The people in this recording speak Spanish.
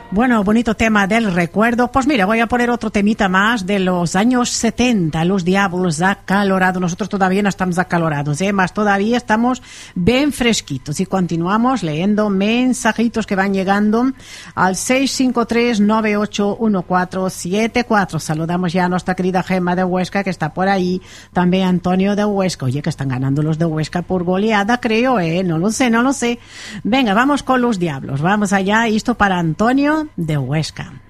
Bueno, bonito tema del recuerdo. Pues mira, voy a poner otro temita más de los años 70, Los Diablos acalorados. Nosotros todavía no estamos acalorados, más todavía estamos bien fresquitos. Y continuamos leyendo mensajitos que van llegando al 653-981474. Saludamos ya a nuestra querida Gemma de Huesca, que está por ahí. También Antonio de Huesca. Oye, que están ganando los de Huesca por goleada, creo, no lo sé. Venga, vamos con Los Diablos. Vamos allá, esto para Antonio de Huesca.